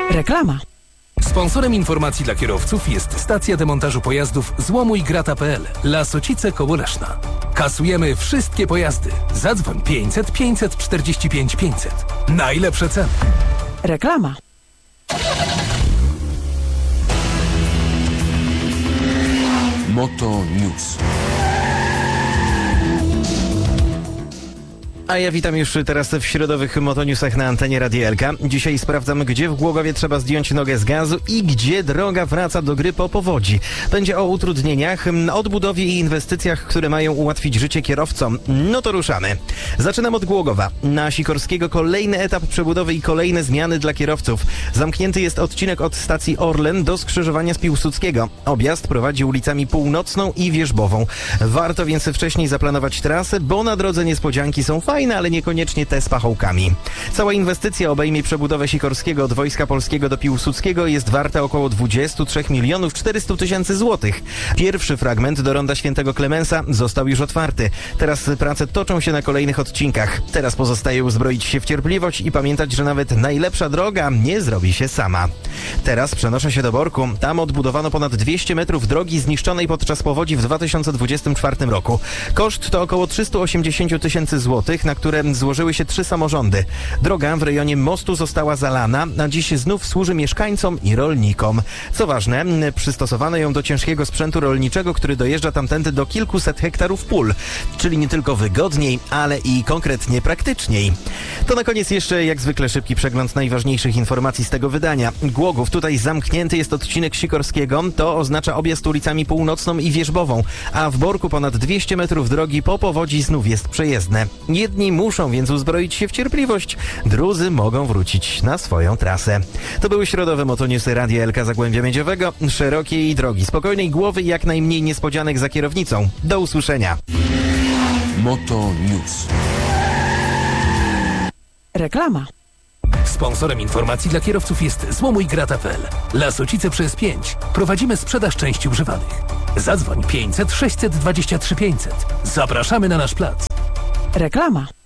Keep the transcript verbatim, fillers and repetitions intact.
Reklama. Sponsorem informacji dla kierowców jest stacja demontażu pojazdów Złomuj Grata kropka pe el. Lasocice koło Leszna. Kasujemy wszystkie pojazdy. Zadzwoń pięćset pięćset czterdzieści pięć pięćset. Najlepsze ceny. Reklama. Moto News. A ja witam już teraz w środowych Motonewsach na antenie Radia Elka. Dzisiaj sprawdzam, gdzie w Głogowie trzeba zdjąć nogę z gazu i gdzie droga wraca do gry po powodzi. Będzie o utrudnieniach, odbudowie i inwestycjach, które mają ułatwić życie kierowcom. No to ruszamy. Zaczynam od Głogowa. Na Sikorskiego kolejny etap przebudowy i kolejne zmiany dla kierowców. Zamknięty jest odcinek od stacji Orlen do skrzyżowania z Piłsudskiego. Objazd prowadzi ulicami Północną i Wierzbową. Warto więc wcześniej zaplanować trasę, bo na drodze niespodzianki są fajne. Fajne, ale niekoniecznie te z pachołkami. Cała inwestycja obejmie przebudowę Sikorskiego od Wojska Polskiego do Piłsudskiego, jest warta około dwadzieścia trzy milionów czterysta tysięcy złotych. Pierwszy fragment do ronda Świętego Klemensa został już otwarty. Teraz prace toczą się na kolejnych odcinkach. Teraz pozostaje uzbroić się w cierpliwość i pamiętać, że nawet najlepsza droga nie zrobi się sama. Teraz przenoszę się do Borku. Tam odbudowano ponad dwieście metrów drogi zniszczonej podczas powodzi w dwa tysiące dwudziestym czwartym roku. Koszt to około trzysta osiemdziesiąt tysięcy złotych, na które złożyły się trzy samorządy. Droga w rejonie mostu została zalana, a dziś znów służy mieszkańcom i rolnikom. Co ważne, przystosowano ją do ciężkiego sprzętu rolniczego, który dojeżdża tamtędy do kilkuset hektarów pól. Czyli nie tylko wygodniej, ale i konkretnie praktyczniej. To na koniec jeszcze jak zwykle szybki przegląd najważniejszych informacji z tego wydania. Głogów, tutaj zamknięty jest odcinek Sikorskiego, to oznacza objazd ulicami Północną i Wierzbową, a w Borku ponad dwieście metrów drogi po powodzi znów jest przejezdne. Jedni muszą więc uzbroić się w cierpliwość, drudzy mogą wrócić na swoją trasę. To były środowe Motonewsy Radia Elka Zagłębia Miedziowego. Szerokiej drogi, spokojnej głowy i jak najmniej niespodzianek za kierownicą. Do usłyszenia. Moto News. Reklama. Sponsorem informacji dla kierowców jest Złomuj Grata kropka pe el. Lasocice przez pięć. Prowadzimy sprzedaż części używanych. Zadzwoń pięćset sześćset dwadzieścia trzy pięćset. Zapraszamy na nasz plac. Reklama.